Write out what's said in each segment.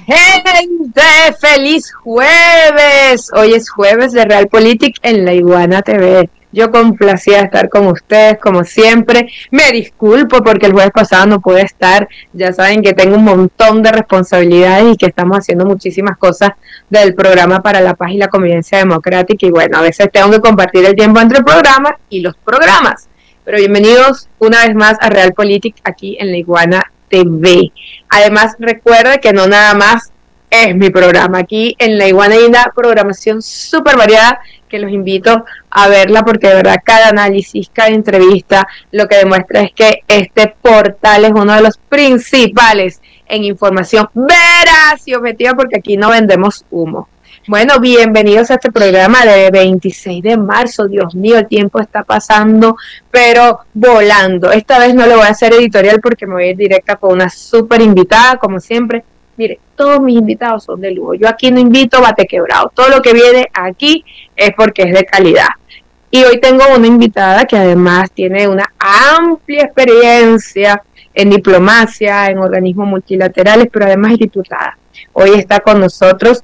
Gente, feliz jueves. Hoy es jueves de Realpolitik en La Iguana TV. Yo complacida de estar con ustedes como siempre. Me disculpo porque el jueves pasado no pude estar. Ya saben que tengo un montón de responsabilidades y que estamos haciendo muchísimas cosas del programa para la paz y la convivencia democrática. Y bueno, a veces tengo que compartir el tiempo entre el programa y los programas. Pero bienvenidos una vez más a Realpolitik aquí en La Iguana TV. Además, recuerda que no nada más es mi programa. Aquí en La Iguana hay una programación súper variada que los invito a verla porque de verdad cada análisis, cada entrevista lo que demuestra es que este portal es uno de los principales en información veraz y objetiva porque aquí no vendemos humo. Bueno, bienvenidos a este programa de 26 de marzo. Dios mío, el tiempo está pasando, pero volando. Esta vez no le voy a hacer editorial porque me voy a ir directa con una súper invitada, como siempre. Mire, todos mis invitados son de lujo. Yo aquí no invito bate quebrado. Todo lo que viene aquí es porque es de calidad. Y hoy tengo una invitada que además tiene una amplia experiencia en diplomacia, en organismos multilaterales, pero además es diputada. Hoy está con nosotros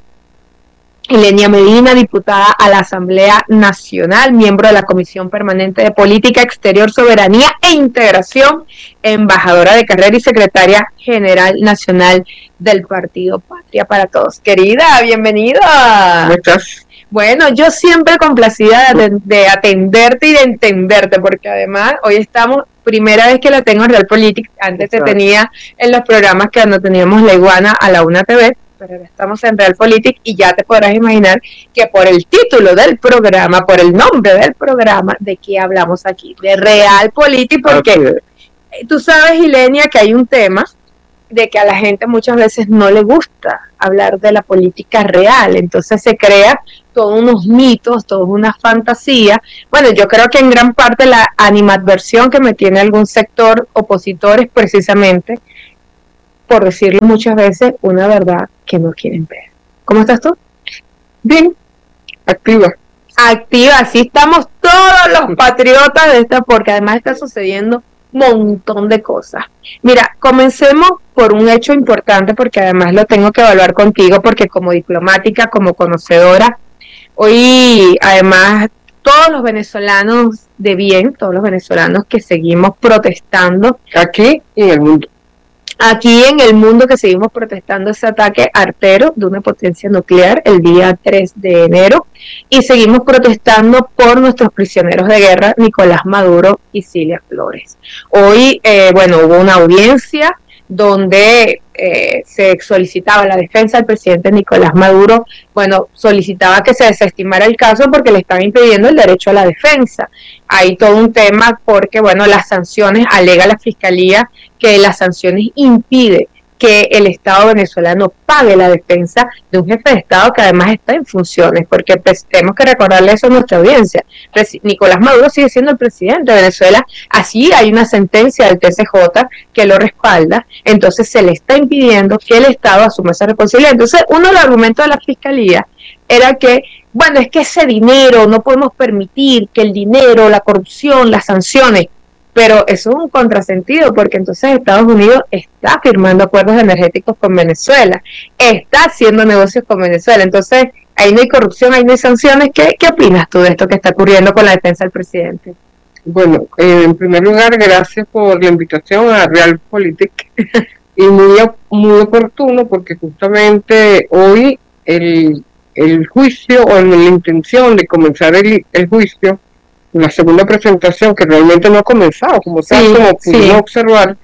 Ilenia Medina, diputada a la Asamblea Nacional, miembro de la Comisión Permanente de Política Exterior, Soberanía e Integración, embajadora de carrera y secretaria general nacional del Partido Patria para Todos. Querida, bienvenida. ¿Cómo estás? Bueno, yo siempre complacida de atenderte y de entenderte, porque además hoy estamos, primera vez que la tengo en Realpolitik, antes te tenía en los programas que cuando teníamos La Iguana a la Una TV, pero ahora estamos en Realpolitik y ya te podrás imaginar que por el título del programa, por el nombre del programa, ¿de qué hablamos aquí? De Realpolitik, porque tú sabes, Ilenia, que hay un tema de que a la gente muchas veces no le gusta hablar de la política real, entonces se crea todos unos mitos, toda una fantasía. Bueno, yo creo que en gran parte la animadversión que me tiene algún sector opositor es precisamente por decirlo muchas veces, una verdad que no quieren ver. ¿Cómo estás tú? Bien, activa. Activa, así estamos todos los patriotas de esta, porque además está sucediendo un montón de cosas. Mira, comencemos por un hecho importante, porque además lo tengo que evaluar contigo, porque como diplomática, como conocedora, hoy además todos los venezolanos de bien, todos los venezolanos que seguimos protestando aquí y en el mundo. Aquí en el mundo que seguimos protestando ese ataque artero de una potencia nuclear el día 3 de enero y seguimos protestando por nuestros prisioneros de guerra, Nicolás Maduro y Cilia Flores. Hoy, hubo una audiencia donde se solicitaba la defensa del presidente Nicolás Maduro, solicitaba que se desestimara el caso porque le estaba impidiendo el derecho a la defensa. Hay todo un tema porque, las sanciones, alega la Fiscalía que las sanciones impiden que el Estado venezolano pague la defensa de un jefe de Estado que además está en funciones, porque tenemos que recordarle eso a nuestra audiencia. Nicolás Maduro sigue siendo el presidente de Venezuela, así hay una sentencia del TCJ que lo respalda, entonces se le está impidiendo que el Estado asuma esa responsabilidad. Entonces, uno de los argumentos de la Fiscalía era que, es que ese dinero, no podemos permitir que el dinero, la corrupción, las sanciones, pero eso es un contrasentido porque entonces Estados Unidos está firmando acuerdos energéticos con Venezuela, está haciendo negocios con Venezuela, entonces ahí no hay corrupción, ahí no hay sanciones. ¿Qué opinas tú de esto que está ocurriendo con la defensa del presidente? Bueno, en primer lugar, gracias por la invitación a Realpolitik y muy oportuno porque justamente hoy el juicio o la intención de comenzar el juicio, la segunda presentación, que realmente no ha comenzado, como pudimos observar,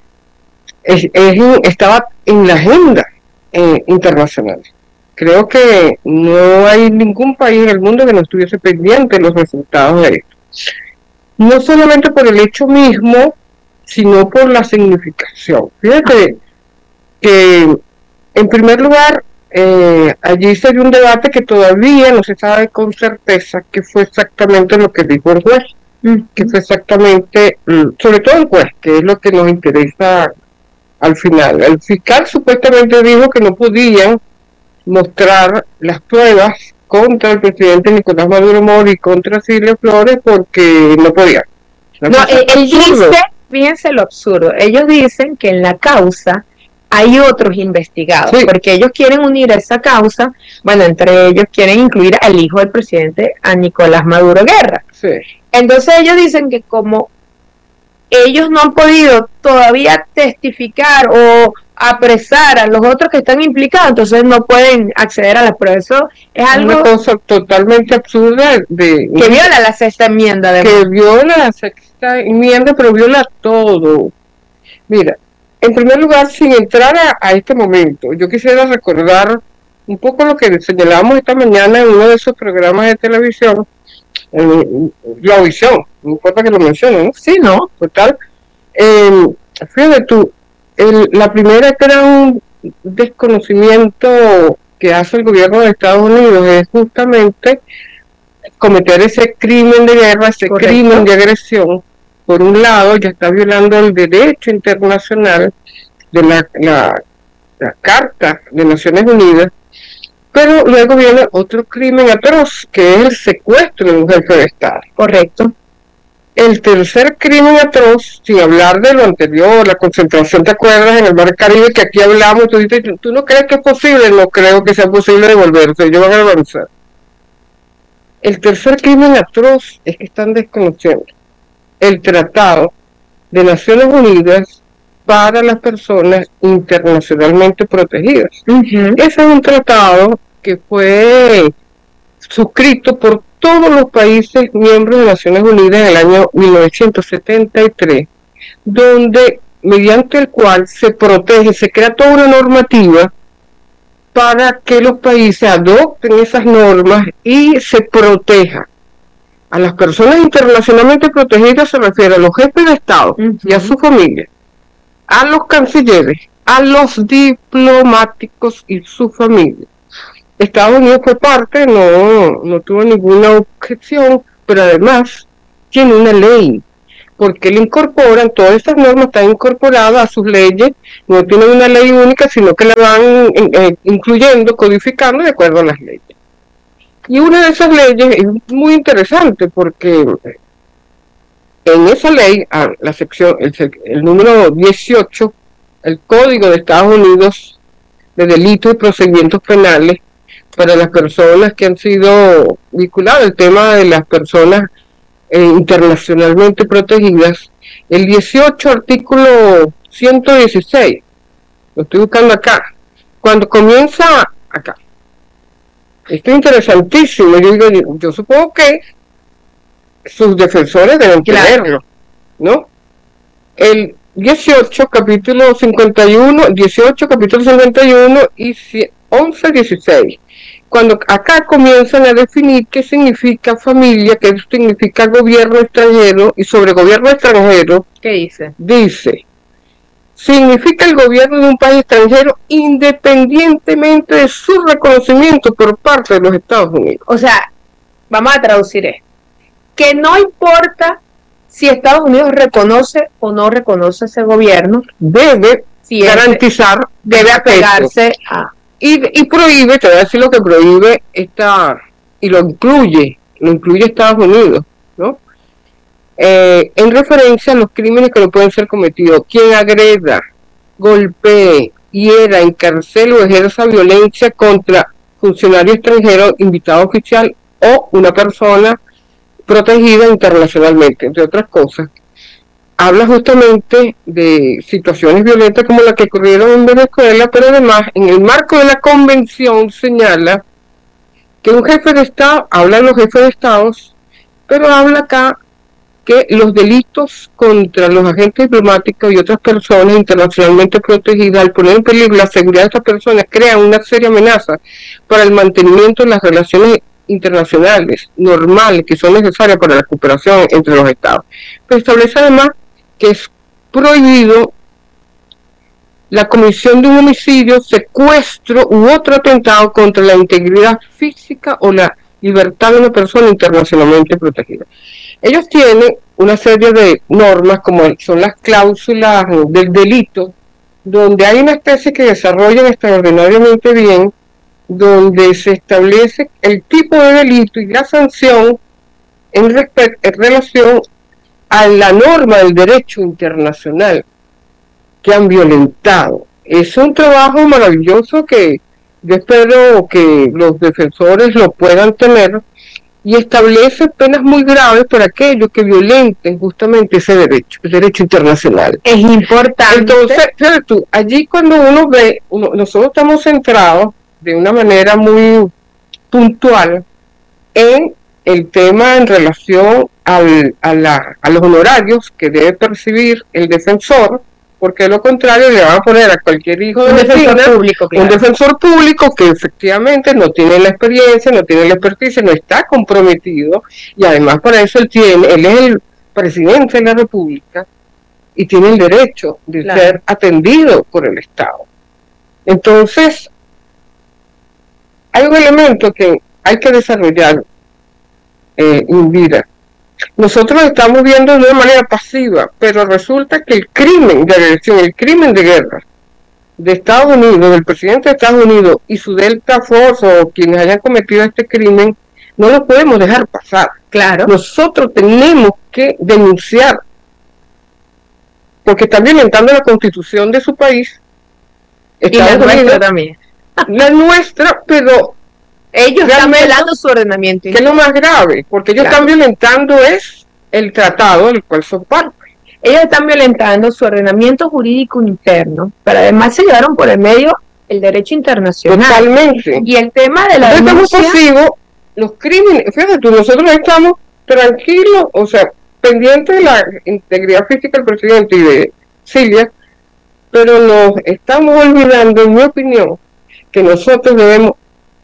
estaba en la agenda internacional. Creo que no hay ningún país en el mundo que no estuviese pendiente de los resultados de esto. No solamente por el hecho mismo, sino por la significación. Fíjate que, en primer lugar, allí se dio un debate que todavía no se sabe con certeza qué fue exactamente lo que dijo el juez, que fue exactamente, sobre todo el juez, que es lo que nos interesa al final. El fiscal supuestamente dijo que no podían mostrar las pruebas contra el presidente Nicolás Maduro Moro y contra Cilia Flores porque no podían. Él dice, fíjense lo absurdo, ellos dicen que en la causa hay otros investigados, Sí. porque ellos quieren unir a esa causa, bueno, entre ellos quieren incluir al hijo del presidente, a Nicolás Maduro Guerra. Sí. Entonces ellos dicen que como ellos no han podido todavía testificar o apresar a los otros que están implicados, entonces no pueden acceder a las pruebas. Eso es algo una cosa totalmente absurda que viola la sexta enmienda. Que viola la sexta enmienda, pero viola todo. Mira, en primer lugar, sin entrar a este momento, yo quisiera recordar un poco lo que señalábamos esta mañana en uno de esos programas de televisión, La Visión, no importa que lo mencionen, ¿no? Sí, ¿no? Total. Fíjate tú, la primera que era un desconocimiento que hace el gobierno de Estados Unidos es justamente cometer ese crimen de guerra, ese Correcto. crimen de agresión. Por un lado, ya está violando el derecho internacional de la Carta de Naciones Unidas, pero luego viene otro crimen atroz, que es el secuestro de un jefe de Estado. Correcto. El tercer crimen atroz, sin hablar de lo anterior, la concentración, ¿te acuerdas? En el Mar Caribe, que aquí hablamos, tú dices, ¿tú no crees que es posible? No creo que sea posible devolverse, ellos van a avanzar. El tercer crimen atroz es que están desconociendo el Tratado de Naciones Unidas para las personas internacionalmente protegidas. Ese es un tratado que fue suscrito por todos los países miembros de Naciones Unidas en el año 1973, donde mediante el cual se protege, se crea toda una normativa para que los países adopten esas normas y se proteja a las personas internacionalmente protegidas. Se refiere a los jefes de Estado y a su familia, a los cancilleres, a los diplomáticos y su familia. Estados Unidos fue parte, no tuvo ninguna objeción, pero además tiene una ley, porque le incorporan, todas estas normas están incorporadas a sus leyes, no tienen una ley única, sino que la van incluyendo, codificando de acuerdo a las leyes. Y una de esas leyes es muy interesante porque en esa ley, la sección, el número 18, el Código de Estados Unidos de Delitos y Procedimientos Penales para las personas que han sido vinculadas al tema de las personas internacionalmente protegidas, el 18, artículo 116, lo estoy buscando acá, cuando comienza acá. Esto es interesantísimo. Yo supongo que sus defensores deben tenerlo, ¿no? El 18, capítulo 51, 18, capítulo 51 y 11, 16. Cuando acá comienzan a definir qué significa familia, qué significa gobierno extranjero, y sobre gobierno extranjero, ¿qué dice? Dice, significa el gobierno de un país extranjero independientemente de su reconocimiento por parte de los Estados Unidos. O sea, vamos a traducir esto. Que no importa si Estados Unidos reconoce o no reconoce ese gobierno, debe garantizar, debe apegarse a... Y prohíbe, te voy a decir lo que prohíbe y lo incluye Estados Unidos, ¿no? En referencia a los crímenes que no pueden ser cometidos. Quien agreda, golpee, hiera, encarcele o ejerza violencia contra funcionario extranjero, invitado oficial o una persona protegida internacionalmente, entre otras cosas. Habla justamente de situaciones violentas como las que ocurrieron en Venezuela, pero además en el marco de la convención señala que un jefe de Estado, hablan los jefes de Estados, pero habla acá que los delitos contra los agentes diplomáticos y otras personas internacionalmente protegidas, al poner en peligro la seguridad de estas personas, crean una seria amenaza para el mantenimiento de las relaciones internacionales normales que son necesarias para la cooperación entre los estados. Pero establece además que es prohibido la comisión de un homicidio, secuestro u otro atentado contra la integridad física o la libertad de una persona internacionalmente protegida. Ellos tienen una serie de normas, como son las cláusulas del delito, donde hay una especie que desarrollan extraordinariamente bien, donde se establece el tipo de delito y la sanción en relación a la norma del derecho internacional que han violentado. es un trabajo maravilloso que yo espero que los defensores lo puedan tener, y establece penas muy graves para aquellos que violenten justamente ese derecho, el derecho internacional. Es importante. Entonces, fíjate tú, allí cuando uno ve, nosotros estamos centrados de una manera muy puntual en el tema en relación a los honorarios que debe percibir el defensor, porque de lo contrario le van a poner a cualquier hijo de vecina un defensor público que efectivamente no tiene la experiencia, no tiene la experticia, no está comprometido, y además para eso él es el presidente de la República y tiene el derecho de ser atendido por el Estado. Entonces, hay un elemento que hay que desarrollar, Indira. Nosotros estamos viendo de una manera pasiva, pero resulta que el crimen de agresión, el crimen de guerra de Estados Unidos, del presidente de Estados Unidos y su Delta Force o quienes hayan cometido este crimen, no lo podemos dejar pasar. Claro. Nosotros tenemos que denunciar, porque están violentando la Constitución de su país. Y la nuestra también. La nuestra, pero ellos están violando su ordenamiento. Que es lo más grave, porque ellos están violentando es el tratado del cual son parte. Ellos están violentando su ordenamiento jurídico interno, pero además se llevaron por el medio el derecho internacional. Totalmente. Y el tema de la denuncia... Estamos pasivos, los crímenes, fíjate tú, nosotros estamos tranquilos, o sea, pendientes de la integridad física del presidente y de Silvia, pero nos estamos olvidando, en mi opinión, que nosotros debemos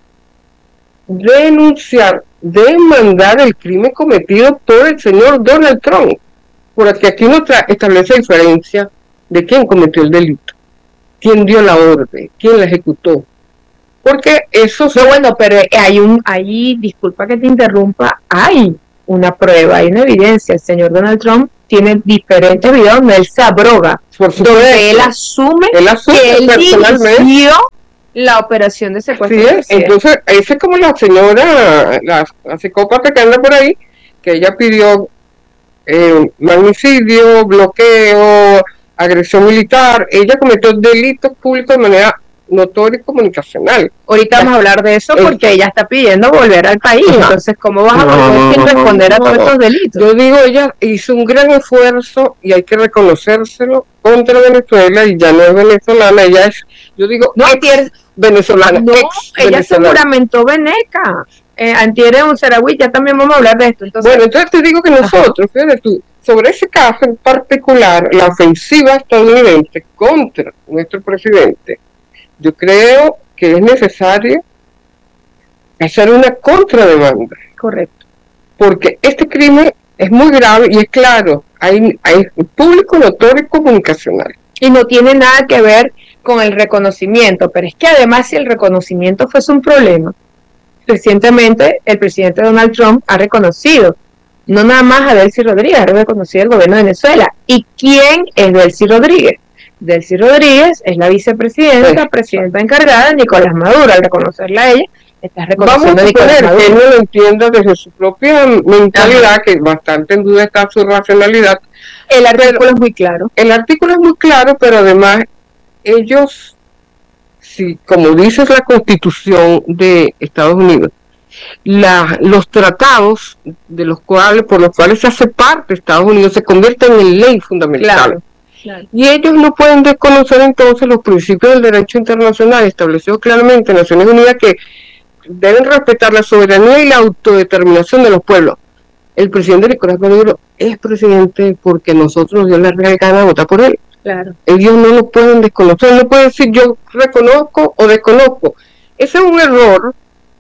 denunciar, demandar el crimen cometido por el señor Donald Trump, porque aquí no establece diferencia de quién cometió el delito, quién dio la orden, quién la ejecutó, porque eso... No, bueno, pero hay, disculpa que te interrumpa, hay una prueba, hay una evidencia. El señor Donald Trump tiene diferentes videos donde él se abroga, donde él asume que él dirigió la operación de secuestro. Sí, entonces, esa es como la señora, la psicópata que anda por ahí, que ella pidió magnicidio, bloqueo, agresión militar. Ella cometió delitos públicos de manera notoria y comunicacional. Ahorita vamos a hablar de eso porque ella está pidiendo volver al país. Entonces, ¿cómo vas a poder responder a todos estos delitos? Yo digo, ella hizo un gran esfuerzo y hay que reconocérselo contra Venezuela, y ya no es venezolana, ella es, yo digo, no, venezolana. No, ella se juramentó veneca. Antier en un Sarahui, ya también vamos a hablar de esto. Entonces, bueno, entonces te digo que nosotros, fíjate tú, sobre ese caso en particular, la ofensiva estadounidense contra nuestro presidente, yo creo que es necesario hacer una contrademanda. Correcto. Porque este crimen es muy grave y es claro, hay público notorio y comunicacional. Y no tiene nada que ver con el reconocimiento, pero es que además si el reconocimiento fuese un problema, recientemente el presidente Donald Trump ha reconocido, no nada más a Delcy Rodríguez, ha reconocido el gobierno de Venezuela. ¿Y quién es Delcy Rodríguez? Delcy Rodríguez es la vicepresidenta, presidenta encargada de Nicolás Maduro. Al reconocerla a ella, está reconociendo a Nicolás Maduro. Que él no lo entienda desde su propia mentalidad, que bastante en duda está su racionalidad. El artículo es muy claro. El artículo es muy claro, pero además ellos, si, como dice la Constitución de Estados Unidos, los tratados por los cuales se hace parte de Estados Unidos se convierten en ley fundamental. Claro. Y ellos no pueden desconocer entonces los principios del derecho internacional establecidos claramente en Naciones Unidas, que deben respetar la soberanía y la autodeterminación de los pueblos. El presidente Nicolás Maduro es presidente porque nosotros nos dio la real gana de votar por él. Claro. Ellos no lo pueden desconocer, no pueden decir yo reconozco o desconozco. Ese es un error.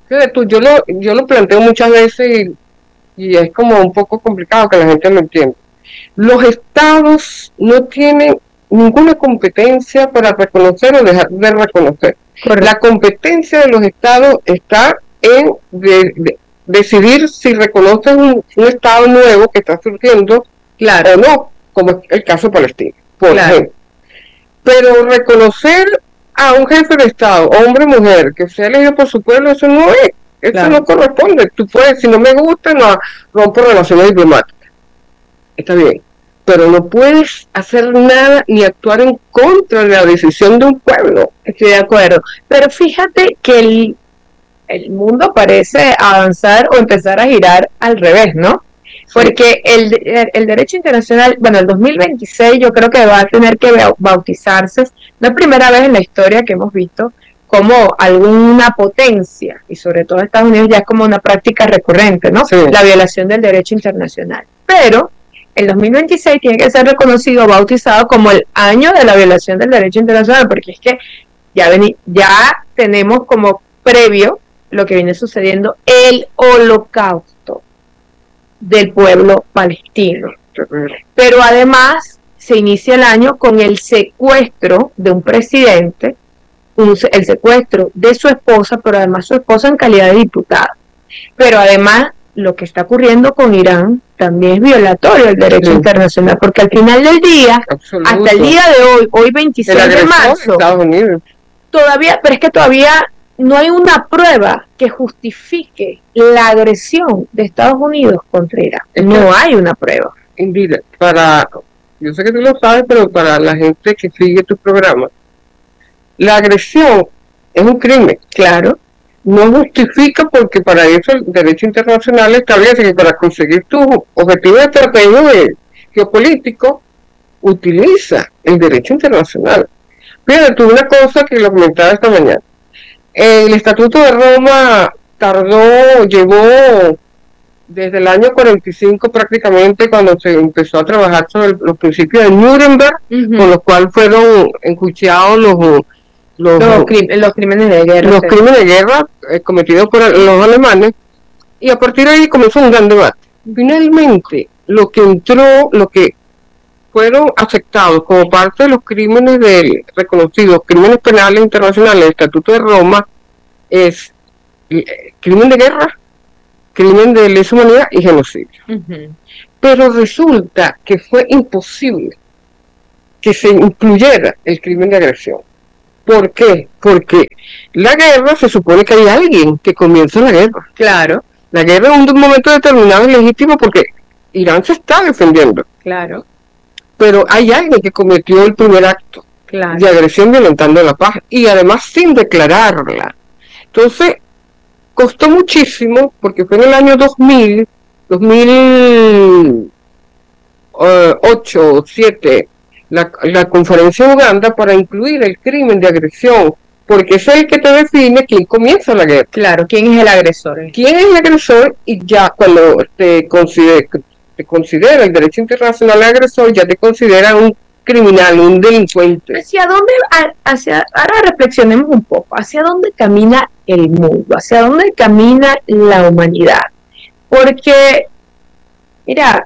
Yo lo planteo muchas veces y es como un poco complicado que la gente lo entienda. Los estados no tienen ninguna competencia para reconocer o dejar de reconocer. Correcto. La competencia de los estados está en decidir si reconocen un estado nuevo que está surgiendo, claro, o no, como es el caso palestino, por ejemplo. Pero reconocer a un jefe de estado, hombre o mujer, que sea elegido por su pueblo, eso no es, eso no corresponde. Tú puedes, si no me gusta, no rompo relaciones diplomáticas. Está bien. pero no puedes hacer nada ni actuar en contra de la decisión de un pueblo. Estoy de acuerdo, pero fíjate que el mundo parece avanzar o empezar a girar al revés, ¿no? Porque el derecho internacional, bueno, el 2026 yo creo que va a tener que bautizarse. No es primera vez en la historia que hemos visto como alguna potencia, y sobre todo Estados Unidos ya es como una práctica recurrente, ¿no? Sí. La violación del derecho internacional. Pero el 2026 tiene que ser reconocido, bautizado como el año de la violación del derecho internacional, porque es que ya tenemos como previo lo que viene sucediendo, el holocausto del pueblo palestino. Pero además se inicia el año con el secuestro de un presidente, el secuestro de su esposa, pero además su esposa en calidad de diputada. Pero además lo que está ocurriendo con Irán también es violatorio del derecho internacional, porque al final del día, hasta el día de hoy 26 de marzo, todavía, pero es que todavía no hay una prueba que justifique la agresión de Estados Unidos contra Irán. No hay una prueba. Mira, yo sé que tú lo sabes, pero para la gente que sigue tu programa, la agresión es un crimen. Claro. No justifica, porque para eso el derecho internacional establece que para conseguir tus objetivos estratégicos geopolíticos, utiliza el derecho internacional. Fíjate, una cosa que lo comentaba esta mañana. El Estatuto de Roma llevó desde el año 45 prácticamente, cuando se empezó a trabajar sobre los principios de Nuremberg, con los cuales fueron enjuiciados los crímenes de guerra. Los crímenes de guerra cometidos por los alemanes, y a partir de ahí comenzó un gran debate. Finalmente, lo que fueron aceptados como parte de los crímenes reconocidos, crímenes penales internacionales del Estatuto de Roma, es crimen de guerra, crimen de lesa humanidad y genocidio. Pero resulta que fue imposible que se incluyera el crimen de agresión. ¿Por qué? Porque la guerra, se supone que hay alguien que comienza la guerra. Claro. La guerra en un momento determinado es legítimo porque Irán se está defendiendo. Claro. Pero hay alguien que cometió el primer acto de agresión violentando la paz, y además sin declararla. Entonces, costó muchísimo, porque fue en el año 2008 o 2007, la conferencia de Uganda para incluir el crimen de agresión, porque es el que te define quién comienza la guerra. Claro, quién es el agresor. ¿Quién es el agresor? Y ya cuando te considera el derecho internacional agresor, ya te considera un criminal, un delincuente. Ahora reflexionemos un poco, ¿hacia dónde camina el mundo? ¿Hacia dónde camina la humanidad? Porque, mira,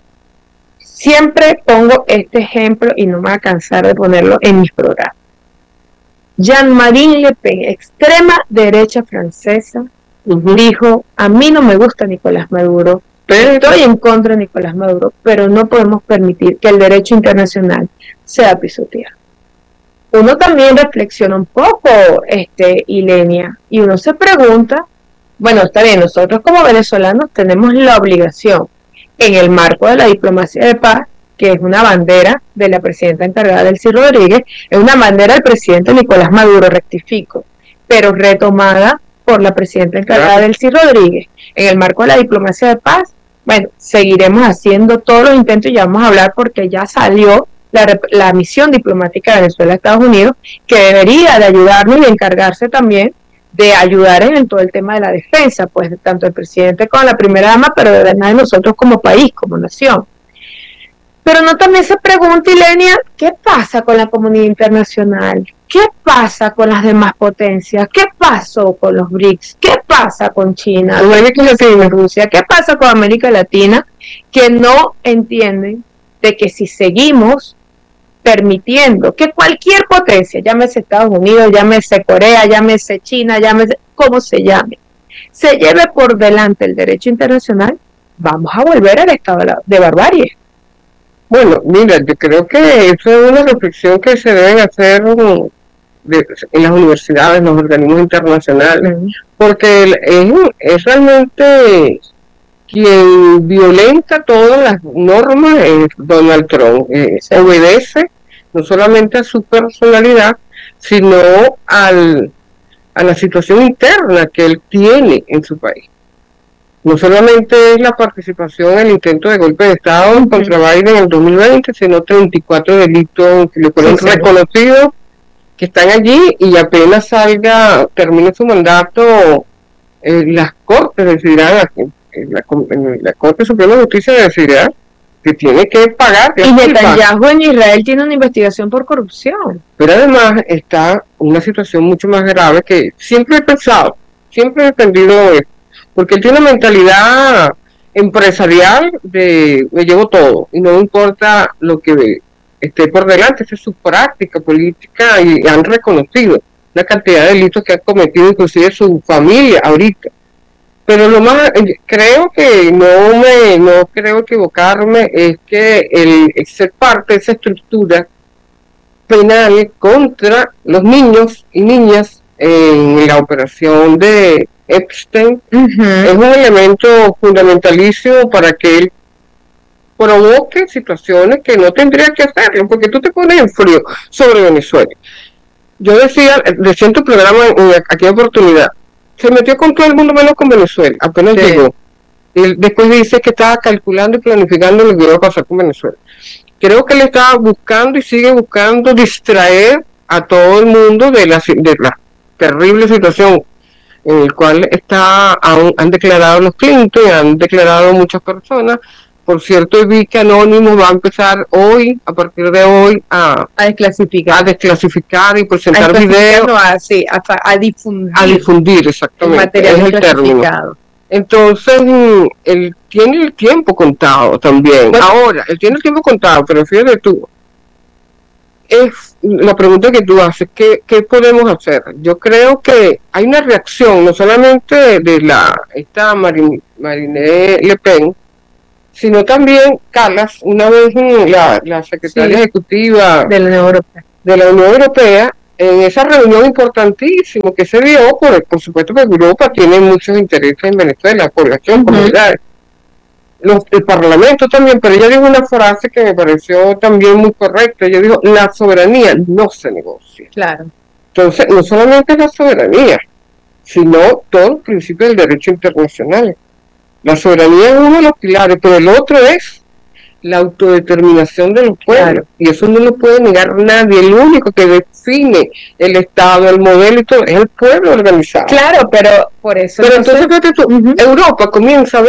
siempre pongo este ejemplo y no me voy a cansar de ponerlo en mis programas. Jean-Marie Le Pen, extrema derecha francesa, dijo: a mí no me gusta Nicolás Maduro, estoy en contra de Nicolás Maduro, pero no podemos permitir que el derecho internacional sea pisoteado. Uno también reflexiona un poco, Ilenia, y uno se pregunta, bueno, está bien, nosotros como venezolanos tenemos la obligación, en el marco de la diplomacia de paz, que es una bandera de la presidenta encargada Delcy Rodríguez, es una bandera del presidente Nicolás Maduro, rectifico, pero retomada por la presidenta encargada Delcy Rodríguez. En el marco de la diplomacia de paz, bueno, seguiremos haciendo todos los intentos, y ya vamos a hablar porque ya salió la misión diplomática de Venezuela a Estados Unidos, que debería de ayudarnos y de encargarse también de ayudar en todo el tema de la defensa, pues tanto el presidente como la primera dama, pero de verdad de nosotros como país, como nación. Pero no también se pregunta, Ilenia, ¿qué pasa con la comunidad internacional? ¿Qué pasa con las demás potencias? ¿Qué pasó con los BRICS? ¿Qué pasa con China? Rusia? ¿Qué pasa con América Latina? Que no entienden de que si seguimos permitiendo que cualquier potencia, llámese Estados Unidos, llámese Corea, llámese China, llámese como se llame, se lleve por delante el derecho internacional, vamos a volver al estado de barbarie. Bueno, mira, yo creo que eso es una reflexión que se deben hacer en las universidades, en los organismos internacionales, porque es realmente quien violenta todas las normas es Donald Trump. Obedece no solamente a su personalidad, sino a la situación interna que él tiene en su país. No solamente es la participación en el intento de golpe de Estado contra Biden en el 2020, sino 34 delitos que le fueron reconocidos, que están allí, y apenas termine su mandato, las Cortes decidirán, la Corte Suprema de Justicia decidirá que tiene que pagar. Y Netanyahu en Israel tiene una investigación por corrupción. Pero además está una situación mucho más grave que siempre he pensado, siempre he defendido esto, porque él tiene una mentalidad empresarial de me llevo todo y no me importa lo que esté por delante. Esa es su práctica política y han reconocido la cantidad de delitos que ha cometido inclusive su familia ahorita. Pero lo más, creo que no creo equivocarme, es que el ser parte de esa estructura penal contra los niños y niñas en la operación de Epstein es un elemento fundamentalísimo para que él provoque situaciones que no tendría que hacerlo, porque tú te pones en frío sobre Venezuela. Yo decía en tu programa en aquella oportunidad, se metió con todo el mundo menos con Venezuela, apenas llegó. Él después dice que estaba calculando y planificando lo que iba a pasar con Venezuela. Creo que él estaba buscando y sigue buscando distraer a todo el mundo de la terrible situación en la cual han declarado los Clinton, han declarado muchas personas. Por cierto, vi que Anónimo va a empezar hoy, a partir de hoy, a desclasificar y presentar videos. A difundir. A difundir, exactamente. Material desclasificado. Entonces, él tiene el tiempo contado también. Bueno, ahora, él tiene el tiempo contado, pero fíjate tú, es la pregunta que tú haces, ¿qué podemos hacer? Yo creo que hay una reacción, no solamente de esta Marine Le Pen, sino también Kallas, una vez la secretaria ejecutiva de la Unión Europea, en esa reunión importantísima que se dio, por supuesto que Europa tiene muchos intereses en Venezuela, población, comunidades, el Parlamento también, pero ella dijo una frase que me pareció también muy correcta. Ella dijo, la soberanía no se negocia. Claro. Entonces, no solamente es la soberanía, sino todos los principios del derecho internacional. La soberanía es uno de los pilares, pero el otro es la autodeterminación de los pueblos. Claro. Y eso no lo puede negar nadie. El único que define el Estado, el modelo y todo, es el pueblo organizado. Claro, pero por eso... Pero entonces, fíjate tú, Europa comienza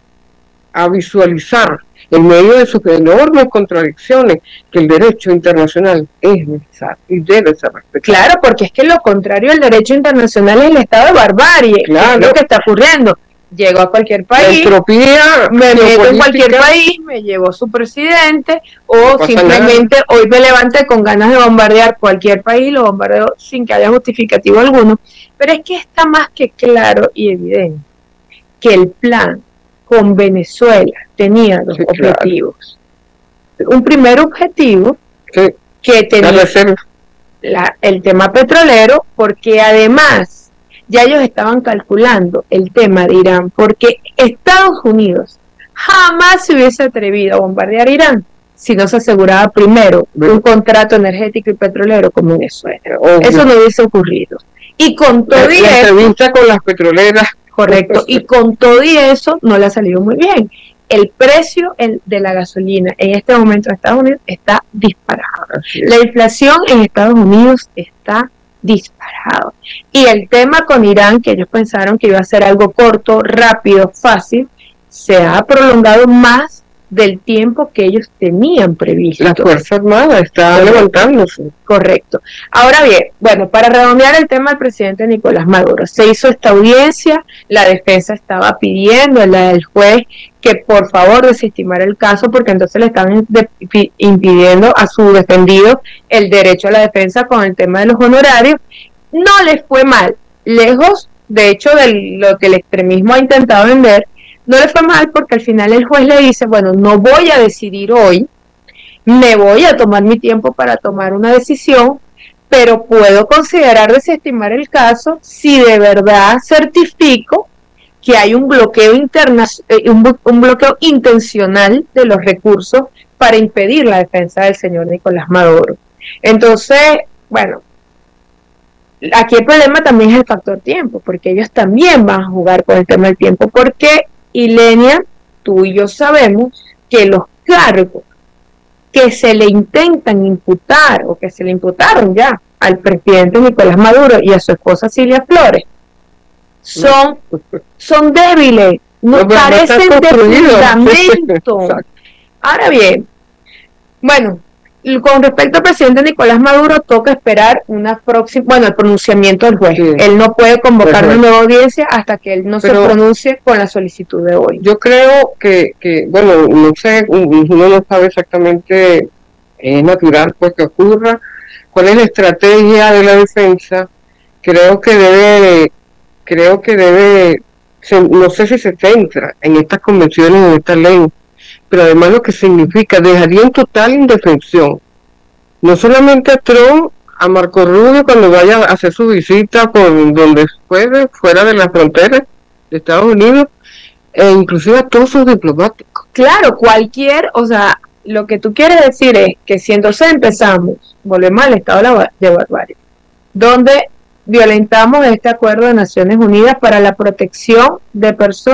a visualizar en medio de sus enormes contradicciones que el derecho internacional es necesario y debe ser respetado. Claro, porque es que lo contrario al derecho internacional es el estado de barbarie, claro. Es lo que está ocurriendo. Llego a cualquier país, me meto en cualquier país, me llevo su presidente, o simplemente nada. Hoy me levanté con ganas de bombardear cualquier país, lo bombardeo sin que haya justificativo alguno. Pero es que está más que claro y evidente que el plan con Venezuela tenía dos objetivos. Claro. Un primer objetivo que tenía el tema petrolero, porque además ya ellos estaban calculando el tema de Irán, porque Estados Unidos jamás se hubiese atrevido a bombardear Irán si no se aseguraba primero un contrato energético y petrolero con Venezuela. Eso no hubiese ocurrido. Y con todo y eso, con las petroleras. Correcto, y con todo y eso no le ha salido muy bien. El precio de la gasolina en este momento en Estados Unidos está disparado. La inflación en Estados Unidos está disparado. Y el tema con Irán, que ellos pensaron que iba a ser algo corto, rápido, fácil, se ha prolongado más del tiempo que ellos tenían previsto. La Fuerza Armada está levantándose. Correcto. Ahora bien, bueno, para redondear el tema del presidente Nicolás Maduro, se hizo esta audiencia, la defensa estaba pidiendo al juez que por favor desestimara el caso, porque entonces le estaban impidiendo a su defendido el derecho a la defensa con el tema de los honorarios. No les fue mal, lejos de hecho de lo que el extremismo ha intentado vender. No le fue mal porque al final el juez le dice, bueno, no voy a decidir hoy, me voy a tomar mi tiempo para tomar una decisión, pero puedo considerar desestimar el caso si de verdad certifico que hay un bloqueo un bloqueo intencional de los recursos para impedir la defensa del señor Nicolás Maduro. Entonces, bueno, aquí el problema también es el factor tiempo, porque ellos también van a jugar con el tema del tiempo, porque, Ilenia, tú y yo sabemos que los cargos que se le intentan imputar o que se le imputaron ya al presidente Nicolás Maduro y a su esposa Cilia Flores son débiles, no carecen de fundamento. Ahora bien, bueno, con respecto al presidente Nicolás Maduro, toca esperar el pronunciamiento del juez. Sí. Él no puede convocar una nueva audiencia hasta que él no se pronuncie con la solicitud de hoy. Yo creo que bueno, no sé, uno no sabe exactamente, es natural pues que ocurra, cuál es la estrategia de la defensa. Creo que debe, no sé si se centra en estas convenciones, en esta ley, pero además lo que significa, dejaría en total indefensión, no solamente a Trump, a Marco Rubio cuando vaya a hacer su visita por donde puede, fuera de las fronteras de Estados Unidos, e inclusive a todos sus diplomáticos. Claro, lo que tú quieres decir es que si entonces volvemos al estado de barbarie, donde violentamos este acuerdo de Naciones Unidas para la protección de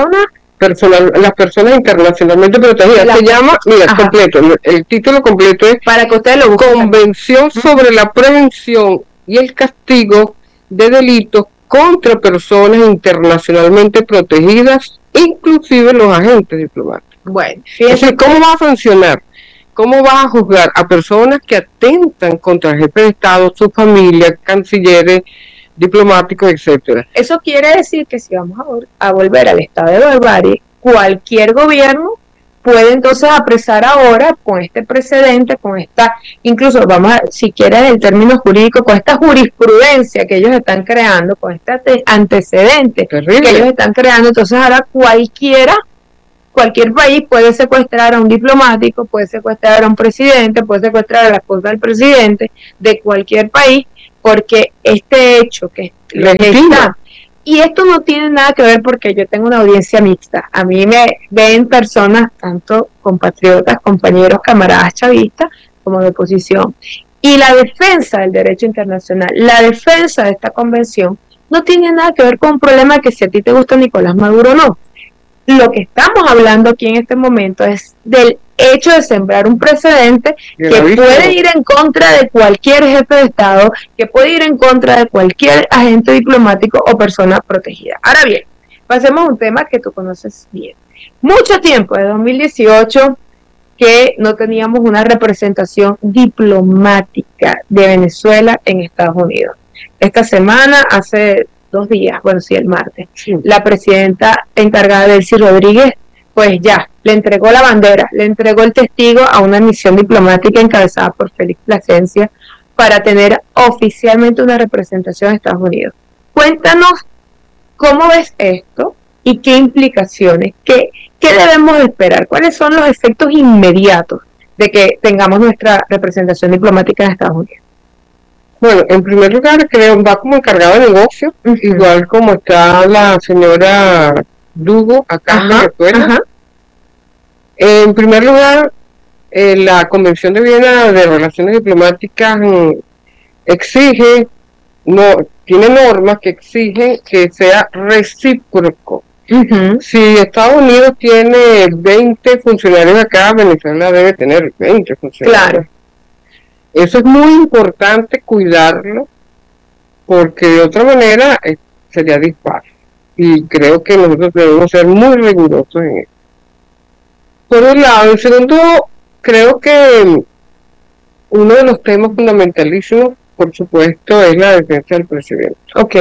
las personas internacionalmente protegidas. Se llama, completo, el título completo es para que usted lo busque. Convención sobre la prevención y el castigo de delitos contra personas internacionalmente protegidas, inclusive los agentes diplomáticos. Bueno, fíjense, ¿cómo va a funcionar? ¿Cómo vas a juzgar a personas que atentan contra el jefe de Estado, su familia, cancilleres, diplomáticos, etcétera? Eso quiere decir que si vamos a volver al estado de barbarie, cualquier gobierno puede entonces apresar ahora con este precedente, incluso si quieres el término jurídico, con esta jurisprudencia que ellos están creando, con este antecedente terrible que ellos están creando. Entonces ahora cualquier país puede secuestrar a un diplomático, puede secuestrar a un presidente, puede secuestrar a la esposa del presidente de cualquier país, porque este hecho que está, y esto no tiene nada que ver porque yo tengo una audiencia mixta, a mí me ven personas, tanto compatriotas, compañeros, camaradas chavistas, como de oposición, y la defensa del derecho internacional, la defensa de esta convención, no tiene nada que ver con un problema que si a ti te gusta Nicolás Maduro o no. Lo que estamos hablando aquí en este momento es del hecho de sembrar un precedente que puede ir en contra de cualquier jefe de Estado, que puede ir en contra de cualquier agente diplomático o persona protegida. Ahora bien, pasemos a un tema que tú conoces bien. Mucho tiempo, de 2018, que no teníamos una representación diplomática de Venezuela en Estados Unidos. Esta semana, hace 2 días, el martes, la presidenta encargada, Delcy Rodríguez, pues ya, le entregó la bandera, le entregó el testigo a una misión diplomática encabezada por Félix Plasencia para tener oficialmente una representación en Estados Unidos. Cuéntanos cómo ves esto y qué implicaciones, qué debemos esperar, cuáles son los efectos inmediatos de que tengamos nuestra representación diplomática en Estados Unidos. Bueno, en primer lugar, creo va como encargado de negocio, igual como está la señora Dugo acá en Venezuela. En primer lugar, la Convención de Viena de Relaciones Diplomáticas tiene normas que exigen que sea recíproco. Si Estados Unidos tiene 20 funcionarios acá, Venezuela debe tener 20 funcionarios. Claro. Eso es muy importante cuidarlo, porque de otra manera sería dispar. Y creo que nosotros debemos ser muy rigurosos en eso. Por un lado. En segundo, creo que uno de los temas fundamentalísimos, por supuesto, es la defensa del presidente.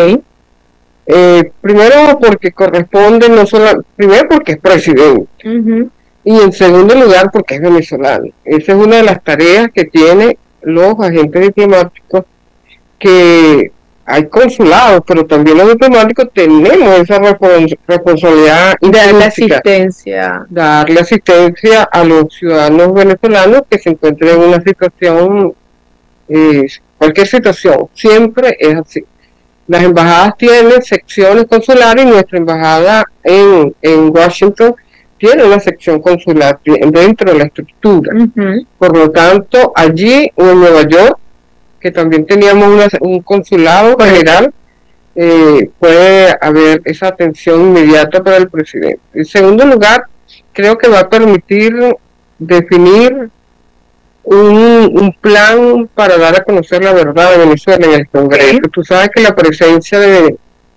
Primero porque corresponde, primero porque es presidente. Y en segundo lugar porque es venezolano. Esa es una de las tareas que tiene los agentes diplomáticos, que hay consulados, pero también los diplomáticos tenemos esa responsabilidad de darle asistencia a los ciudadanos venezolanos que se encuentren en una situación, cualquier situación, siempre es así. Las embajadas tienen secciones consulares y nuestra embajada en Washington tiene una sección consular dentro de la estructura. Por lo tanto, allí o en Nueva York, que también teníamos un consulado general, puede haber esa atención inmediata para el presidente. En segundo lugar, creo que va a permitir definir un plan para dar a conocer la verdad de Venezuela en el Congreso. Tú sabes que la presencia de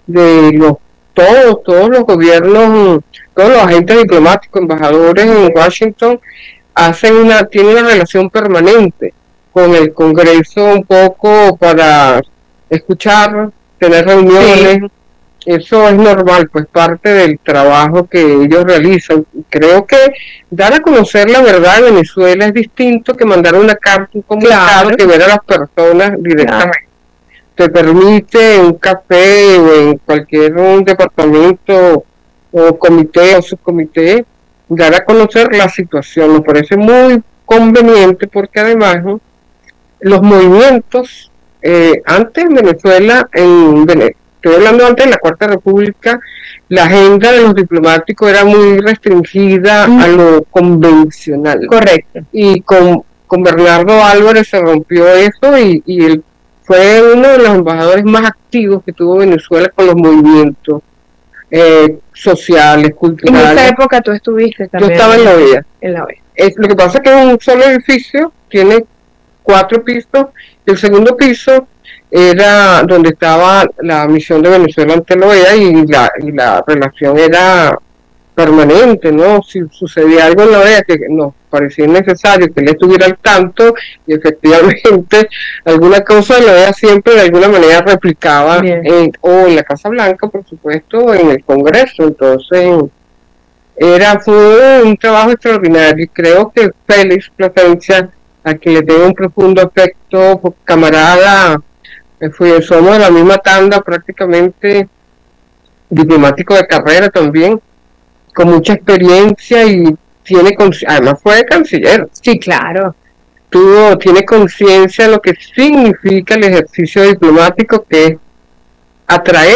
todos los gobiernos, todos los agentes diplomáticos, embajadores en Washington, tienen una relación permanente con el Congreso, un poco para escuchar, tener reuniones. Sí. Eso es normal, pues parte del trabajo que ellos realizan. Creo que dar a conocer la verdad de Venezuela es distinto que mandar una carta, un comunicado, que ver a las personas directamente. Te permite en un café o en cualquier departamento o comité o subcomité dar a conocer la situación. Me parece muy conveniente porque además los movimientos antes en Venezuela, estoy hablando antes de la Cuarta República, la agenda de los diplomáticos era muy restringida a lo convencional. Correcto. Y con Bernardo Álvarez se rompió eso y él fue uno de los embajadores más activos que tuvo Venezuela con los movimientos sociales, culturales. En esa época tú estuviste también. Yo estaba en la OEA. En la OEA. Lo que pasa es que es un solo edificio, tiene 4 pisos. El segundo piso era donde estaba la misión de Venezuela ante la OEA y la relación era permanente, ¿no? Si sucedía algo en la OEA que nos parecía necesario que él estuviera al tanto, y efectivamente alguna cosa de la OEA siempre de alguna manera replicaba o en la Casa Blanca, por supuesto, o en el Congreso. Entonces fue un trabajo extraordinario y creo que Félix Plasencia, a quien le tengo un profundo afecto, camarada, somos de la misma tanda prácticamente, diplomático de carrera también, con mucha experiencia y además fue canciller. Sí, claro. Tiene conciencia de lo que significa el ejercicio diplomático, que es atraer